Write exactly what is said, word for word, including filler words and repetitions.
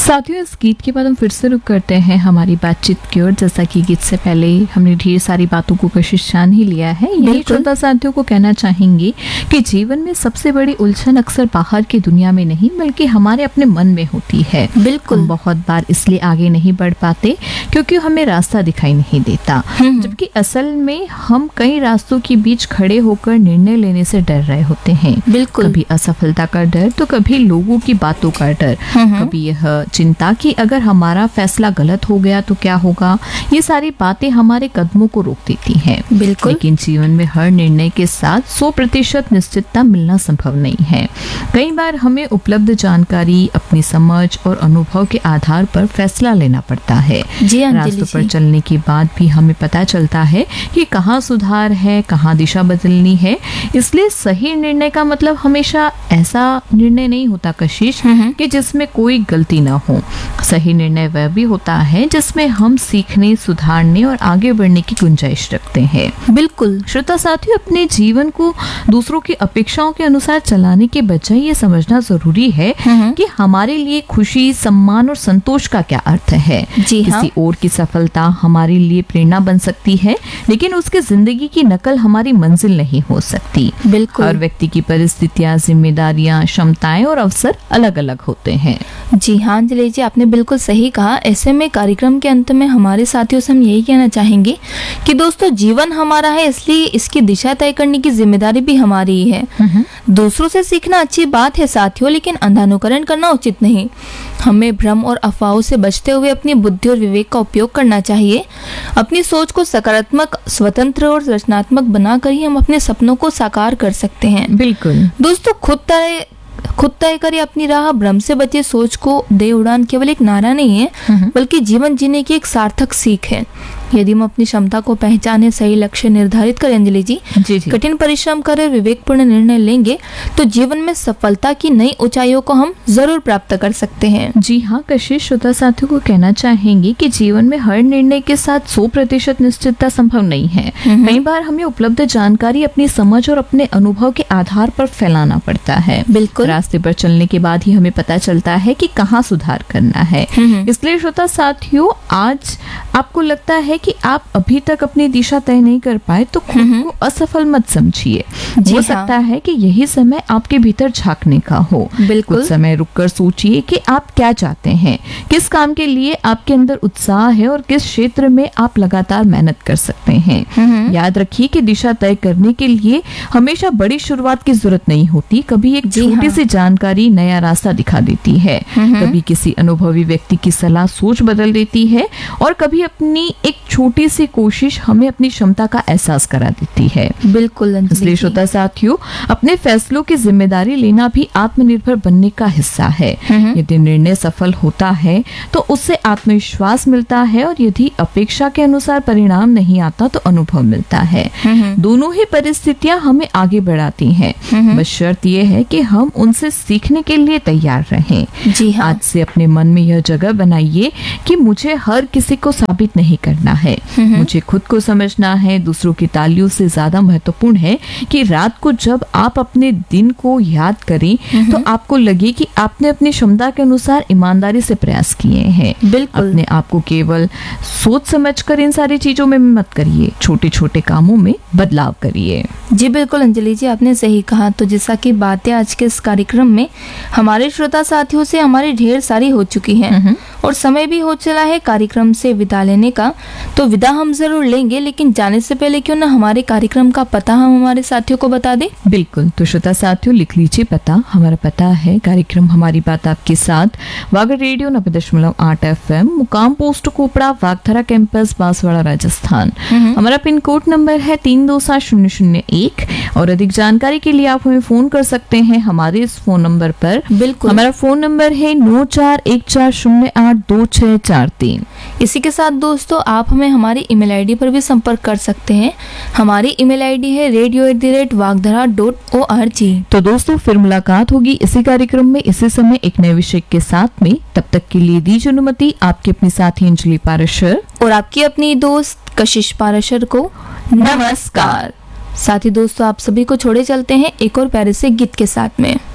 साथियों, इस गीत के बाद हम फिर से रुक करते हैं हमारी बातचीत की ओर। जैसा कि गीत से पहले हमने ढेर सारी बातों को कशिश जान ही लिया है। यही श्रोता साथियों को कहना चाहेंगे कि जीवन में सबसे बड़ी उलझन अक्सर बाहर की दुनिया में नहीं बल्कि हमारे अपने मन में होती है। बिल्कुल। हम बहुत बार इसलिए आगे नहीं बढ़ पाते क्योंकि हमें रास्ता दिखाई नहीं देता, जबकि असल में हम कई रास्तों के बीच खड़े होकर निर्णय लेने से डर रहे होते हैं। बिल्कुल। कभी असफलता का डर तो कभी लोगों की बातों का डर, कभी यह चिंता कि अगर हमारा फैसला गलत हो गया तो क्या होगा। ये सारी बातें हमारे कदमों को रोक देती हैं। बिल्कुल। लेकिन जीवन में हर निर्णय के साथ सौ प्रतिशत निश्चितता मिलना संभव नहीं है। कई बार हमें उपलब्ध जानकारी, अपनी समझ और अनुभव के आधार पर फैसला लेना पड़ता है। जी रास्तों पर चलने के बाद भी हमें पता चलता है कि कहाँ सुधार है, कहाँ दिशा बदलनी है। इसलिए सही निर्णय का मतलब हमेशा ऐसा निर्णय नहीं होता कशिश कि जिसमें कोई गलती ना हो। सही निर्णय वह भी होता है जिसमें हम सीखने, सुधारने और आगे बढ़ने की गुंजाइश रखते हैं। बिल्कुल। श्रोता साथियों, अपने जीवन को दूसरों की अपेक्षाओं के अनुसार चलाने के बजाय ये समझना जरूरी है कि हमारे लिए खुशी, सम्मान और संतोष का क्या अर्थ है। जी हाँ। किसी और की सफलता हमारे लिए प्रेरणा बन सकती है, लेकिन उसके जिंदगी की नकल हमारी मंजिल नहीं हो सकती। बिल्कुल। हर व्यक्ति की परिस्थितियां, जिम्मेदारियां, क्षमताएं और अवसर अलग अलग होते हैं। जी हाँ अंजलि जी, आपने बिल्कुल सही कहा। ऐसे में कार्यक्रम के अंत में हमारे साथियों से हम यही कहना चाहेंगे कि दोस्तों, जीवन हमारा है, इसलिए इसकी दिशा तय करने की जिम्मेदारी भी हमारी ही है। दूसरों से सीखना अच्छी बात है साथियों, लेकिन अंधानुकरण करना उचित नहीं। हमें भ्रम और अफवाहों से बचते हुए अपनी बुद्धि और विवेक का उपयोग करना चाहिए। अपनी सोच को सकारात्मक, स्वतंत्र और रचनात्मक बनाकर ही हम अपने सपनों को साकार कर सकते हैं। बिल्कुल दोस्तों, खुद तय खुद तय करे अपनी राह, भ्रम से बचे सोच को दे उड़ान केवल एक नारा नहीं है बल्कि जीवन जीने की एक सार्थक सीख है। यदि हम अपनी क्षमता को पहचाने, सही लक्ष्य निर्धारित करें अंजलि जी, जी जी। कठिन परिश्रम कर विवेकपूर्ण निर्णय लेंगे तो जीवन में सफलता की नई ऊंचाइयों को हम जरूर प्राप्त कर सकते हैं। जी हाँ कशिश, श्रोता साथियों को कहना चाहेंगे कि जीवन में हर निर्णय के साथ सौ प्रतिशत निश्चितता संभव नहीं है। कई बार हमें उपलब्ध जानकारी अपनी समझ और अपने अनुभव के आधार पर फैलाना पड़ता है। बिल्कुल। रास्ते पर चलने के बाद ही हमें पता चलता है कि कहाँ सुधार करना है। इसलिए श्रोता साथियों, आज आपको लगता है कि आप अभी तक अपनी दिशा तय नहीं कर पाए तो खुद को असफल मत समझिए। हो हाँ। सकता है कि यही समय आपके भीतर झांकने का हो। बिल्कुल। कुछ समय रुककर सोचिए कि आप क्या चाहते हैं, किस काम के लिए आपके अंदर उत्साह है और किस क्षेत्र में आप लगातार मेहनत कर सकते हैं। याद रखिए कि दिशा तय करने के लिए हमेशा बड़ी शुरुआत की जरूरत नहीं होती। कभी एक छोटी हाँ। सी जानकारी नया रास्ता दिखा देती है, कभी किसी अनुभवी व्यक्ति की सलाह सोच बदल देती है और कभी अपनी एक छोटी सी कोशिश हमें अपनी क्षमता का एहसास करा देती है। बिल्कुल। इसलिए श्रोता साथियों, अपने फैसलों की जिम्मेदारी लेना भी आत्मनिर्भर बनने का हिस्सा है। यदि निर्णय सफल होता है तो उससे आत्मविश्वास मिलता है और यदि अपेक्षा के अनुसार परिणाम नहीं आता तो अनुभव मिलता है। दोनों ही परिस्थितियां हमें आगे बढ़ाती हैं। बस शर्त यह है कि हम उनसे सीखने के लिए तैयार रहें। जी हाँ। आज से अपने मन में यह जगह बनाइए कि मुझे हर किसी को साबित नहीं करना है, मुझे खुद को समझना है। दूसरों की तालियों से ज्यादा महत्वपूर्ण है कि रात को जब आप अपने दिन को याद करें तो आपको लगे कि आपने अपनी क्षमता के अनुसार ईमानदारी से प्रयास किए हैं। बिल्कुल। अपने आप को केवल सोच समझकर इन सारी चीजों में मत करिए, छोटे छोटे कामों में बदलाव करिए। जी बिल्कुल अंजलि जी, आपने सही कहा। तो जैसा कि बातें आज के इस कार्यक्रम में हमारे श्रोता साथियों से हमारी ढेर सारी हो चुकी हैं और समय भी हो चला है कार्यक्रम से विदा लेने का। तो विदा हम जरूर लेंगे, लेकिन जाने से पहले क्यों ना हमारे कार्यक्रम का पता हम हमारे साथियों को बता दें। बिल्कुल। तो श्रोता साथियों, लिख लीजिए पता। हमारा पता है कार्यक्रम हमारी बात आपके साथ, वागर रेडियो नब्बे दशमलव आठ एफ एम, मुकाम पोस्ट कोपड़ा, वागथरा कैंपस, बांसवाड़ा, राजस्थान। हमारा पिन कोड नंबर है तीन दो सात शून्य शून्य एक और अधिक जानकारी के लिए आप हमें फोन कर सकते हैं हमारे इस फोन नंबर पर। बिल्कुल। हमारा फोन नंबर है नौ चार एक चार शून्य आठ दो छह चार तीन। इसी के साथ दोस्तों, आप हमें हमारी ईमेल आईडी पर भी संपर्क कर सकते हैं। हमारी ईमेल आईडी है radio at the rate वागधरा dot O R G. तो दोस्तों, फिर मुलाकात होगी इसी कार्यक्रम में इसी समय एक नए विषय के साथ में। तब तक के लिए दीजिए अनुमति आपके अपनी साथी अंजलि पाराशर और आपकी अपनी दोस्त कशिश पाराशर को नमस्कार। साथी दोस्तों, आप सभी को छोड़े चलते हैं एक और प्यारे से गीत के साथ में।